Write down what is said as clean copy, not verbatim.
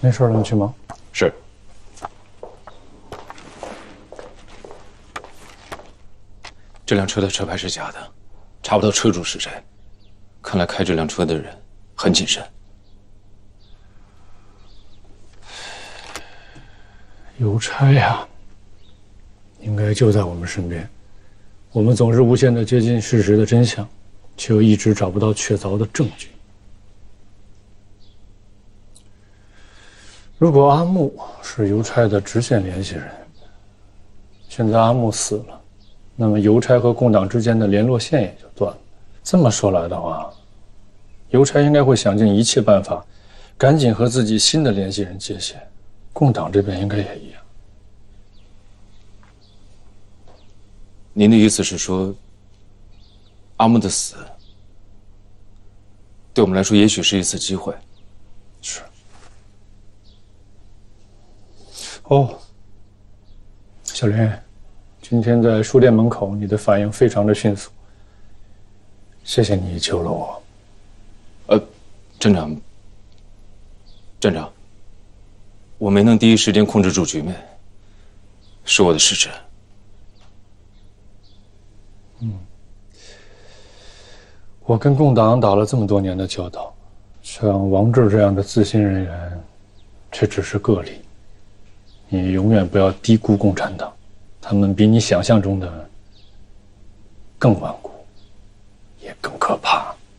没事了，你去忙。 是。这辆车的车牌是假的，查不到车主是谁。看来开这辆车的人很谨慎。 邮差呀，应该就在我们身边。我们总是无限地接近事实的真相，却又一直找不到确凿的证据。如果阿木是邮差的直线联系人，现在阿木死了，那么邮差和共党之间的联络线也就断了。这么说来的话，邮差应该会想尽一切办法，赶紧和自己新的联系人接线。共党这边应该也一样。 您的意思是说，阿木的死，对我们来说也许是一次机会？ 是。哦，小林，今天在书店门口，你的反应非常的迅速，谢谢你救了我。 站长，我没能第一时间控制住局面，是我的失职。 我跟共党打了这么多年的交道，像王志这样的自新人员，却只是个例。你永远不要低估共产党，他们比你想象中的更顽固，也更可怕。